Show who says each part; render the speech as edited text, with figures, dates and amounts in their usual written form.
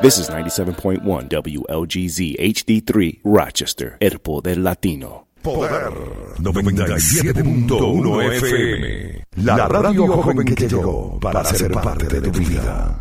Speaker 1: This is 97.1 WLGZ HD3 Rochester, el poder latino.
Speaker 2: Poder 97.1 FM. La radio joven que llegó para ser parte de tu vida.